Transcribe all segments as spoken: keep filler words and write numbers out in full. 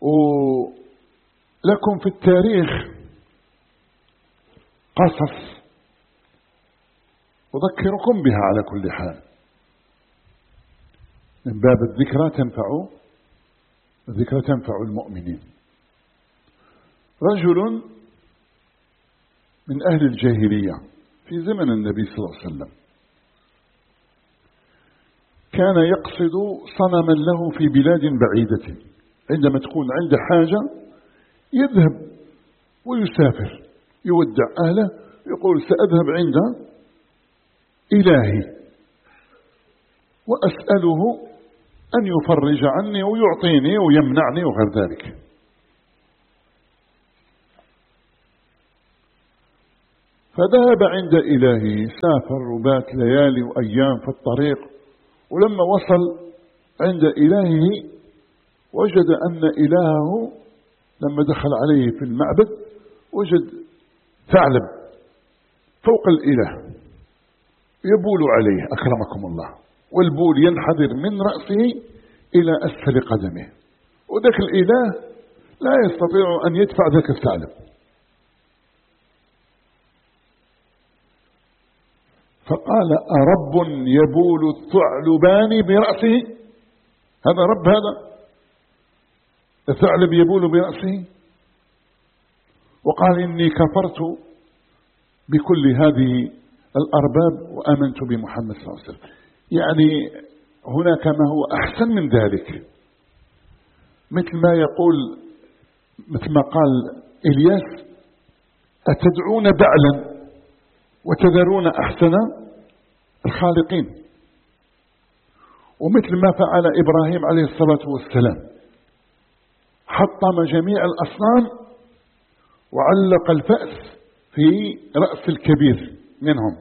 ولكم في التاريخ قصص أذكركم بها على كل حال من باب الذكرى تنفع الذكرى تنفع المؤمنين. رجل من أهل الجاهلية في زمن النبي صلى الله عليه وسلم كان يقصد صنما له في بلاد بعيدة، عندما تكون عنده حاجة يذهب ويسافر يودع أهله، يقول سأذهب عند إلهي وأسأله أن يفرج عني ويعطيني ويمنعني وغير ذلك. فذهب عند إلهي، سافر وبات ليالي وأيام في الطريق، ولما وصل عند إلهه وجد أن إلهه لما دخل عليه في المعبد وجد ثعلب فوق الإله يبول عليه أكرمكم الله، والبول ينحدر من رأسه إلى أسفل قدمه، وذاك الإله لا يستطيع أن يدفع ذاك الثعلب. فقال أرب يبول الثعلبان برأسه؟ هذا رب؟ هذا الثعلب يبول برأسه؟ وقال إني كفرت بكل هذه الأرباب وآمنت بمحمد صلى الله عليه وسلم. يعني هناك ما هو أحسن من ذلك، مثل ما يقول مثل ما قال إلياس أتدعون بعلا وتذرون أحسن الخالقين، ومثل ما فعل إبراهيم عليه الصلاة والسلام حطم جميع الأصنام وعلق الفأس في رأس الكبير منهم،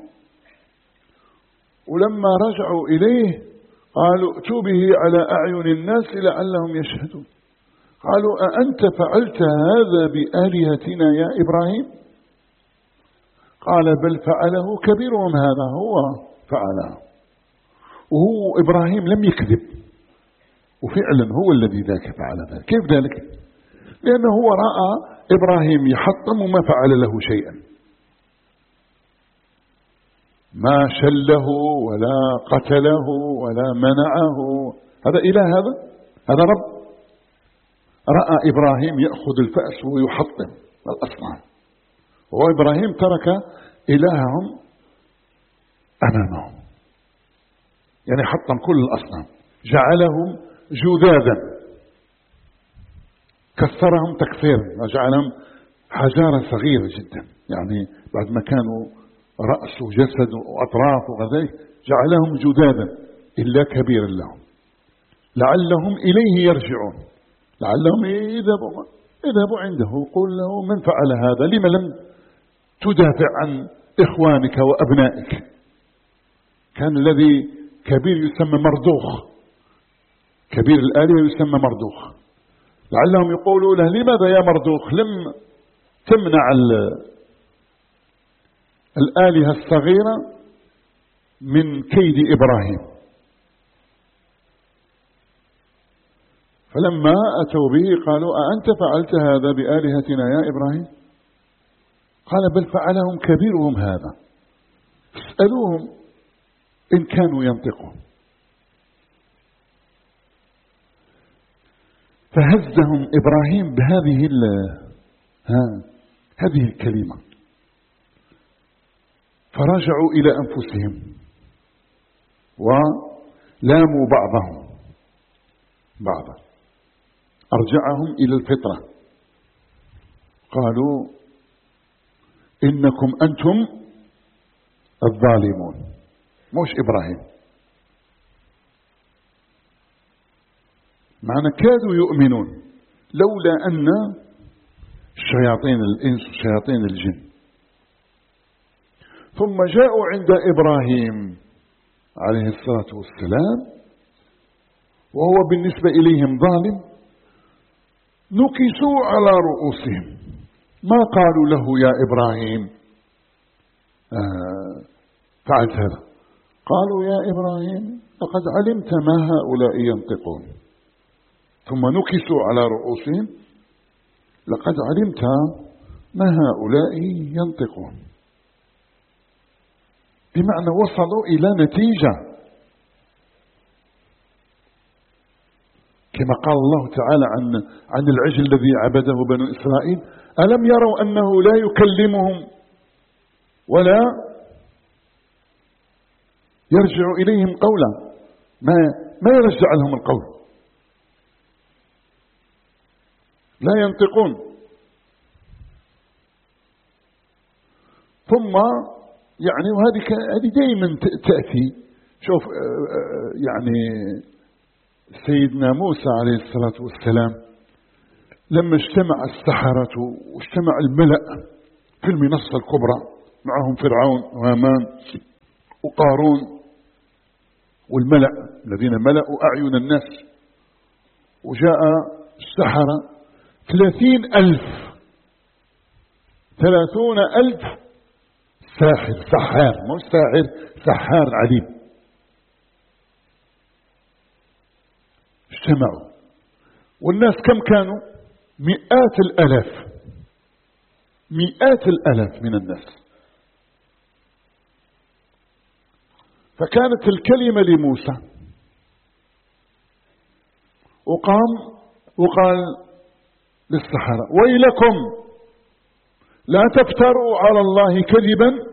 ولما رجعوا إليه قالوا ائتوا به على أعين الناس لعلهم يشهدون. قالوا أأنت فعلت هذا بآلهتنا يا إبراهيم؟ قال بل فعله كبيرهم هذا، هو فعله، وهو إبراهيم لم يكذب، وفعلا هو الذي ذاك فعل ذلك. كيف ذلك؟ لأنه هو رأى إبراهيم يحطم وما فعل له شيئا، ما شله ولا قتله ولا منعه. هذا إله، هذا هذا رب. رأى إبراهيم يأخذ الفأس ويحطم الأصنام، وإبراهيم ترك إلههم أمامهم، يعني حطم كل الأصنام، جعلهم جذاذا، كسرهم تكسيرا وجعلهم حجارة صغيرة جدا، يعني بعد ما كانوا رأس وجسد وأطراف وغذاء جعلهم جذاذا إلا كبيرا لهم لعلهم إليه يرجعون، لعلهم يذهبوا يذهبوا عنده ويقول له من فعل هذا؟ لما لم تدافع عن إخوانك وأبنائك؟ كان الذي كبير يسمى مردوخ، كبير الآلهة يسمى مردوخ، لعلهم يقولوا له لماذا يا مردوخ لم تمنع الآلهة الصغيرة من كيد إبراهيم؟ فلما أتوا به قالوا أأنت فعلت هذا بآلهتنا يا إبراهيم؟ قال بل فعلهم كبيرهم هذا، اسألوهم إن كانوا ينطقون. فهزهم إبراهيم بهذه ها هذه الكلمة، فرجعوا إلى أنفسهم ولاموا بعضهم بعضا، أرجعهم إلى الفطرة، قالوا إنكم أنتم الظالمون، مش إبراهيم. معنى كادوا يؤمنون لولا أن شياطين الإنس وشياطين الجن. ثم جاءوا عند إبراهيم عليه الصلاة والسلام وهو بالنسبة إليهم ظالم، نكسوا على رؤوسهم، ما قالوا له يا إبراهيم آه فعلت هذا، قالوا يا إبراهيم لقد علمت ما هؤلاء ينطقون، ثم نكسوا على رؤوسهم لقد علمت ما هؤلاء ينطقون، بمعنى وصلوا إلى نتيجة، كما قال الله تعالى عن عن العجل الذي عبده بنو إسرائيل: ألم يروا أنه لا يكلمهم ولا يرجع إليهم قولا، ما ما يرجع لهم القول، لا ينطقون. ثم يعني وهذه هذه دائما تأتي. شوف يعني سيدنا موسى عليه الصلاة والسلام لما اجتمع السحرة واجتمع الملأ في المنصة الكبرى، معهم فرعون وهامان وقارون والملأ الذين ملأوا أعين الناس، وجاء السحرة ثلاثين ألف ثلاثون ألف ساحر سحار، مو ساحر، سحار عليم، اجتمعوا. والناس كم كانوا؟ مئات الألاف، مئات الألاف من الناس. فكانت الكلمة لموسى، وقام وقال للسحرة: ويلكم لا تفتروا على الله كذبا